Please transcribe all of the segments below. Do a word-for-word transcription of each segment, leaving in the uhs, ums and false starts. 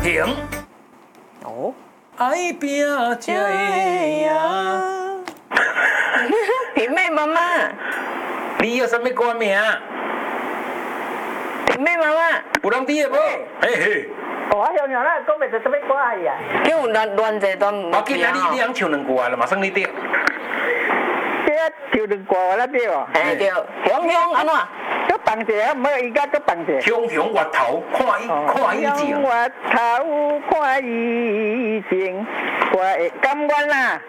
停。 哦， 爱拼才会赢。 平妹妈妈， 你有什么歌名？ 平妹妈妈， 有人知的无？嘿嘿。 我乡乡咱讲袂出什么歌呀？ 叫有乱乱一段唔我今仔你你通唱两句啊，马上你对。 这唱两歌我那对哦。 哎对，雄雄安怎？ 都放者，唔好伊家都放者。 雄雄月头看伊看伊情。 雄月頭看伊情，我會甘願啦。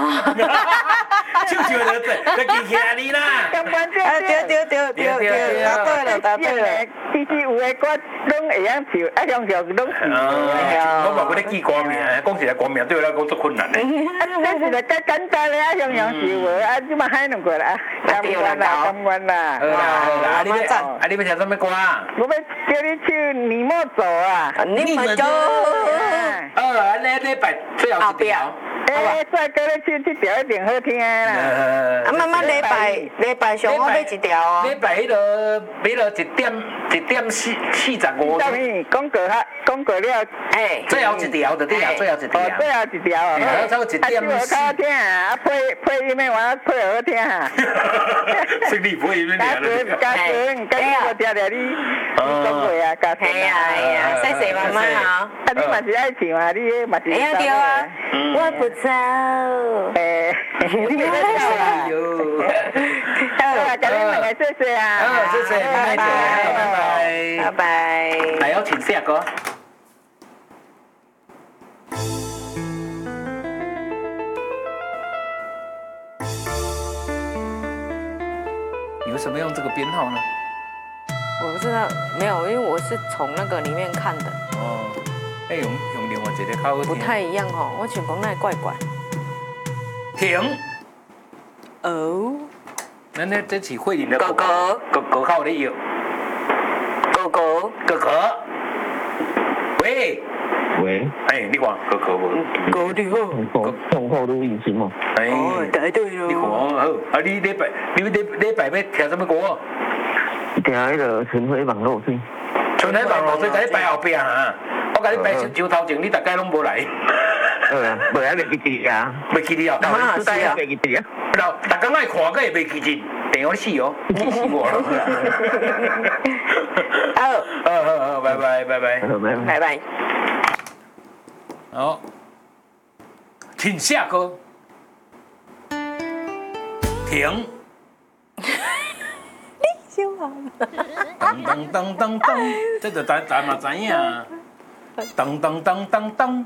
唱唱就对，就記起來你啦。 甘願這啊对对对对对，答对了答对了。 其實有的歌攏會曉唱，啊鄉鄉攏是。 我話嗰啲記歌名，講實在歌名對我來講足困難的。 啊，這是個簡簡單的啊，鄉鄉是無，啊，即嘛海兩個啦，甘願啦，甘願啦。 好啦好啦，啊你要啊你要唱什麼歌啊？ 我要叫你唱你莫走啊。 你們就呃，安尼禮拜最後一條。 誒，帥哥咧唱這條一定好聽啦。 啊，媽媽禮拜禮拜上我買一條哦。 禮拜迄個買了一點一點四四十五。 什麼？講過哈，講過了。 哎， 最後一條就對啊，最後一條。 哦，最後一條哦。 啊，差不多一點四。 啊，好聽啊，配配音的話配好聽啊。 是你配音的。 嘉順，嘉順，嘉順我聽着你你講過啊，嘉順。 係啊係啊，謝謝媽媽啊。 啊，你嘛是愛唱啊，你嘛是。 哎呀對啊，我不走。 誒，你別笑啦。好啦，今日問你謝謝啊。 好，謝謝，拜拜，拜拜， 拜拜。 來，有請下個。你為什麼用這個編號呢？ 我不知道，沒有，因為我是從那個裡面看的。 哦，哎，用用另外一個較好聽。 不太一樣哦，我想講那怪怪。 停。 哦。 咱呢這是慧玲的哥哥， 哥哥靠你有。 哥哥， 哥哥。喂。 喂。 哎，你看哥哥無？ 哥你好。 講講好錄音先嘛。 哎。 哦，答對咯。 你看好，啊你禮拜你禮禮拜要聽什麼歌？ 聽迄個春暉網絡先。 春暉網絡先，甲你排後壁啊！我甲你排上頭前，你大概攏無來。 好啊，袂啊袂記得啊。 袂記得啊？ 啊是啊。 袂記得啊。 然後大家愛看，佮會袂記得，電話死哦，記死我了。 好， 好好好，拜拜拜拜。 拜拜。 好，請下歌。停。 小學。 噔噔噔噔噔，這就咱咱嘛知影。噔噔噔噔噔。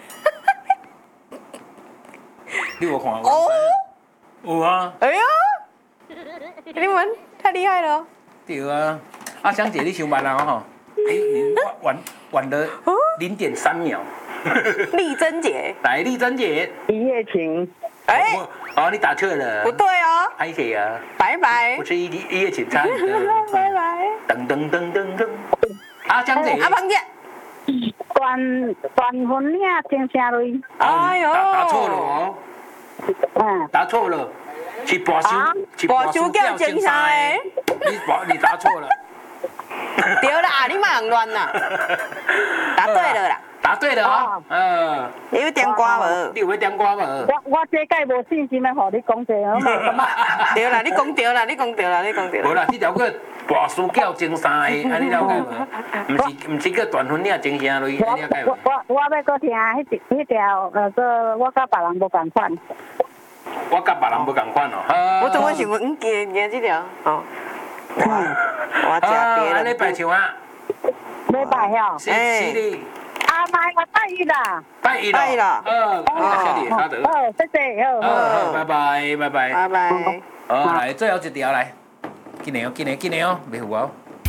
你有看過？ 哦。 有啊。 哎呀，你們太厲害了。 對啊，阿香姐你上班啦吼，你你晚晚了零點三秒。 麗珍姐。 來，麗珍姐。 一夜情。 哎。 哦，你打錯了。 不對哦。 拍謝啊。 拜拜。 不是一一夜情差。 拜拜。 噔噔噔噔噔。阿香姐。 阿芳姐。 đoàn đoàn hôn nha trên xe rồi. Ai ơi. Đã錯了哦。答錯了，是跋筊，是跋筊叫正晒。 你你答錯了。 對啦，你莫亂啦。答對了啦。 答對了啊，嗯。 你有點歌無？ 你有要點歌無？ 我我這屆無信心咧，互你講這個嘛。 對啦，你講對啦，你講對啦，你講對啦。 無啦，這條個跋筊叫正晒，安尼了解無？唔是唔是個斷婚領正聲類，安尼了解無？ 我我我要擱聽迄迄條呃個我甲別人無共款。 我甲別人無共款哦。 我怎麼想講記記這條？哦。我食別人。 啊，你拜唱啊？ 要拜曉。 是是哩。 啊，拜我拜一啦。 拜一啦。 拜啦。 嗯，小姐，好的。 好，謝謝，好。 好，拜拜，拜拜。 拜拜。 好，來最後一條來，緊嚟哦，緊嚟，緊嚟哦，袂糊哦。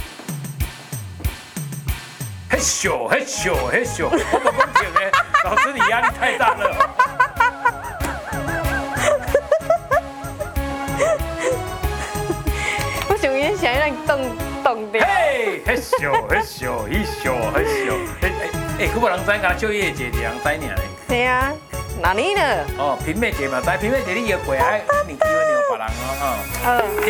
嘿咻，嘿咻，嘿咻，我冇講停誒，老師你壓力太大了。 我想伊想讓動動掉。 嘿，嘿咻，嘿咻，嘿咻，嘿咻，嘿誒誒，佢無人知，敢若少爺姐一人知爾咧。 對啊，哪裡呢？ 哦，平妹姐嘛知，平妹姐你約過愛，你機會你有別人哦，吼。